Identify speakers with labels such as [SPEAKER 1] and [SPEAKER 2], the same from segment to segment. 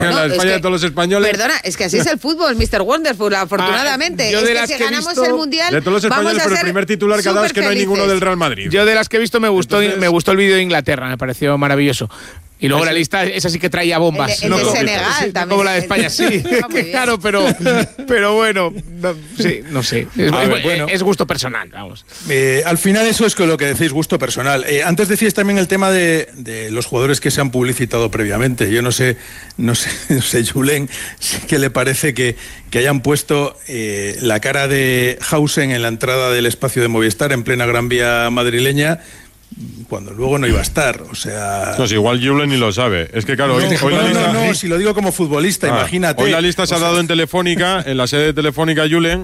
[SPEAKER 1] la España de todos los españoles.
[SPEAKER 2] Perdona, es que así es el fútbol, Mr. Wonderful, afortunadamente.
[SPEAKER 3] Yo de las
[SPEAKER 2] si
[SPEAKER 3] que he
[SPEAKER 2] ganamos
[SPEAKER 3] visto,
[SPEAKER 2] el Mundial,
[SPEAKER 1] de todos los españoles, pero el primer titular que ha dado es que no hay ninguno del Real Madrid.
[SPEAKER 3] Yo de las que he visto me gustó el vídeo de Inglaterra, me pareció maravilloso. Y luego la lista, esa sí que traía bombas.
[SPEAKER 2] El de Senegal
[SPEAKER 3] sí,
[SPEAKER 2] también.
[SPEAKER 3] Como la de España, sí. Claro, pero bueno, no sé. Es gusto personal, vamos.
[SPEAKER 4] Al final eso es con lo que decís, gusto personal. Antes decíais también el tema de los jugadores que se han publicitado previamente. Yo no sé, Julen, ¿qué le parece que hayan puesto la cara de Hausen en la entrada del espacio de Movistar en plena Gran Vía madrileña, cuando luego no iba a estar? O sea...
[SPEAKER 1] No, si igual Julen ni lo sabe. Es que claro, hoy la lista...
[SPEAKER 4] No, si lo digo como futbolista, imagínate.
[SPEAKER 1] Hoy la lista se ha dado en Telefónica, en la sede de Telefónica en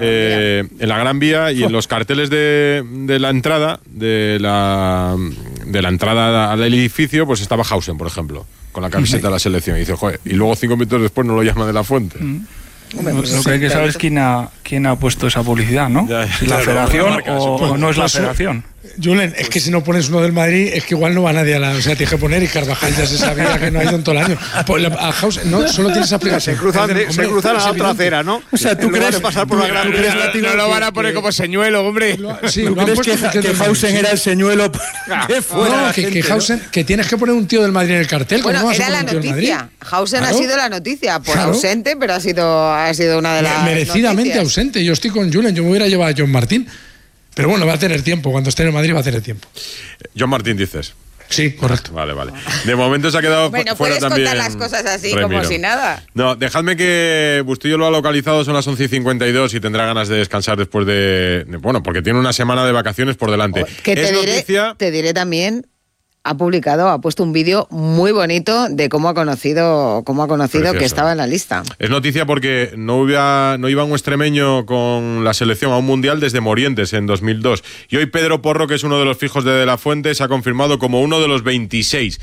[SPEAKER 1] la Gran Vía, y en los carteles de la entrada, de la entrada al edificio, pues estaba Hausen, por ejemplo, con la camiseta de la selección. Y dice, joder, y luego 5 minutos después no lo llama de la Fuente.
[SPEAKER 5] Hombre, pues lo que hay que saber es quién ha puesto esa publicidad, ¿no? Si la federación o no es la federación.
[SPEAKER 6] Julen, es que si no pones uno del Madrid, es que igual no va nadie a la... O sea, tienes que poner, y Carvajal ya se sabía que no ha ido en todo el año. A House, no, solo tienes aplicación.
[SPEAKER 7] Se cruzan a la otra acera, ¿no?
[SPEAKER 4] O sea, ¿tú crees
[SPEAKER 7] pasar por la Gran Vía?
[SPEAKER 3] No lo van a poner como señuelo, hombre.
[SPEAKER 4] Sí, ¿tú crees que Hausen era el señuelo?
[SPEAKER 6] Que Hausen, que tienes que poner un tío del Madrid en el cartel.
[SPEAKER 2] Bueno, era la noticia. Hausen ha sido la noticia, ausente, pero ha sido una de las
[SPEAKER 6] merecidamente
[SPEAKER 2] noticias.
[SPEAKER 6] Ausente. Yo estoy con Julen, yo me hubiera llevado a John Martín. Pero bueno, va a tener tiempo. Cuando esté en el Madrid va a tener tiempo.
[SPEAKER 1] John Martín, dices.
[SPEAKER 6] Sí, correcto.
[SPEAKER 1] Vale. De momento se ha quedado fuera
[SPEAKER 2] puedes
[SPEAKER 1] también.
[SPEAKER 2] Contar las cosas así,
[SPEAKER 1] Remiro.
[SPEAKER 2] como si nada.
[SPEAKER 1] No, dejadme que Bustillo lo ha localizado, son las 11:52 y tendrá ganas de descansar después bueno, porque tiene una semana de vacaciones por delante.
[SPEAKER 2] Que te diré también, ha puesto un vídeo muy bonito de cómo ha conocido que estaba en la lista.
[SPEAKER 1] Es noticia porque no iba un extremeño con la selección a un mundial desde Morientes en 2002. Y hoy Pedro Porro, que es uno de los fijos de la Fuente, se ha confirmado como uno de los 26.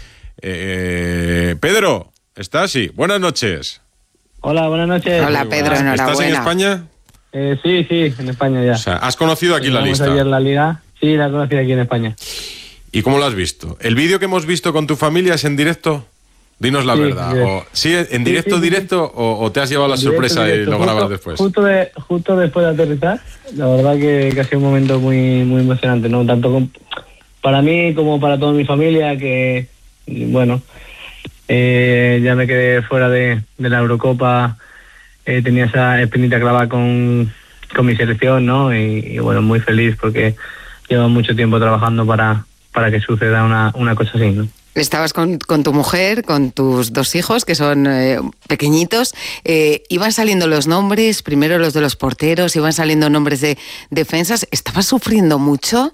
[SPEAKER 1] Pedro, ¿estás? Sí. Buenas noches.
[SPEAKER 8] Hola, buenas noches.
[SPEAKER 2] Hola, Pedro, enhorabuena.
[SPEAKER 1] ¿Estás en España?
[SPEAKER 8] Sí, en España ya.
[SPEAKER 1] O sea, ¿has conocido aquí la lista?
[SPEAKER 8] Ayer la liga. Sí, la he conocido aquí en España.
[SPEAKER 1] ¿Y cómo lo has visto? ¿El vídeo que hemos visto con tu familia es en directo? Dinos la verdad. ¿Sí, en directo o te has llevado la sorpresa y lo grabas después?
[SPEAKER 8] Justo después de aterrizar. La verdad que ha sido un momento muy, muy emocionante, ¿no? Tanto para mí como para toda mi familia, que, bueno, ya me quedé fuera de la Eurocopa. Tenía esa espinita clavada con mi selección, ¿no? Y bueno, muy feliz porque llevo mucho tiempo trabajando para que suceda una cosa así, ¿no?
[SPEAKER 2] Estabas con tu mujer, con tus 2 hijos, que son pequeñitos. Iban saliendo los nombres, primero los de los porteros, iban saliendo nombres de defensas. ¿Estabas sufriendo mucho?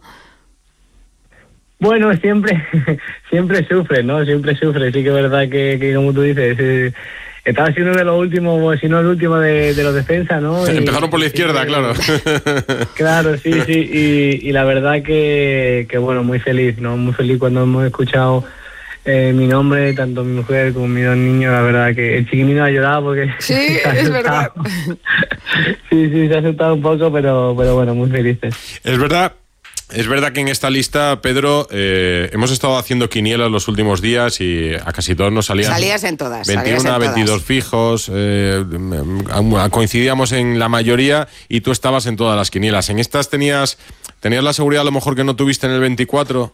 [SPEAKER 8] Bueno, siempre sufre, ¿no? Siempre sufre. Sí que es verdad que como tú dices... Estaba siendo de los últimos, si no el último de los defensas, ¿no?
[SPEAKER 1] Empezaron por la izquierda, claro.
[SPEAKER 8] Claro, sí. Y la verdad que bueno, muy feliz, ¿no? Muy feliz cuando hemos escuchado mi nombre, tanto mi mujer como mis 2 niños. La verdad que el chiquinino ha llorado porque...
[SPEAKER 2] Sí, es verdad.
[SPEAKER 8] Sí, se ha asustado un poco, pero bueno, muy felices.
[SPEAKER 1] Es verdad que en esta lista, Pedro, hemos estado haciendo quinielas los últimos días y a casi todos nos salían...
[SPEAKER 2] Salías en todas.
[SPEAKER 1] 21 a 22 fijos, coincidíamos en la mayoría y tú estabas en todas las quinielas. ¿En estas tenías la seguridad a lo mejor que no tuviste en el 24?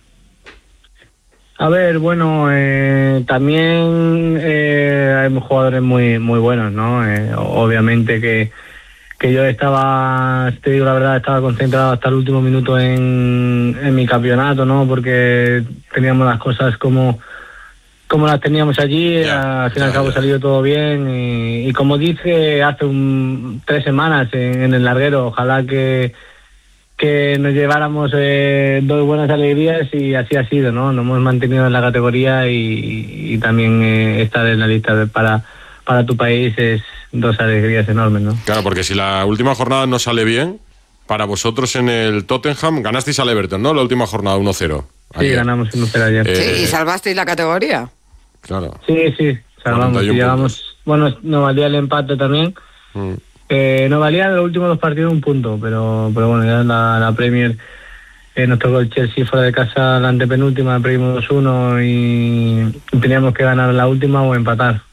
[SPEAKER 8] A ver, bueno, también hay jugadores muy, muy buenos, ¿no? Obviamente que yo estaba, te digo la verdad, estaba concentrado hasta el último minuto en mi campeonato, ¿no? Porque teníamos las cosas como las teníamos allí, al fin y al cabo salió todo bien y como dice hace 3 semanas en el larguero, ojalá que nos lleváramos 2 buenas alegrías y así ha sido, ¿no? Nos hemos mantenido en la categoría y también estar en la lista para tu país es 2 alegrías enormes, ¿no?
[SPEAKER 1] Claro, porque si la última jornada no sale bien, para vosotros en el Tottenham ganasteis al Everton, ¿no? La última jornada 1-0.
[SPEAKER 8] Sí, ganamos 1-0 ayer.
[SPEAKER 2] Sí, ¿y salvasteis la categoría?
[SPEAKER 8] Claro. Sí, salvamos. Y llegamos, bueno, nos valía el empate también. Nos valía los últimos 2 partidos 1 punto, pero bueno, ya en la Premier nos tocó el Chelsea fuera de casa, la antepenúltima, perdimos 2-1 y teníamos que ganar la última o empatar.